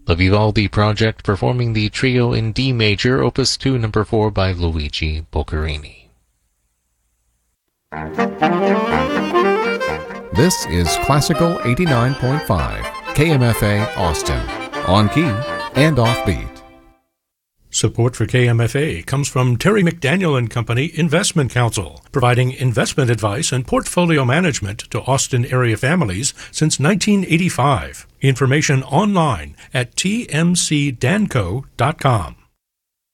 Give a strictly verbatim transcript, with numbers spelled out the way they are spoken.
The Vivaldi Project performing the Trio in D major, Opus two number four by Luigi Boccherini. This is Classical eighty-nine point five, K M F A Austin, on key and offbeat. Support for K M F A comes from Terry McDaniel and Company Investment Counsel, providing investment advice and portfolio management to Austin area families since nineteen eighty-five. Information online at t m c danco dot com.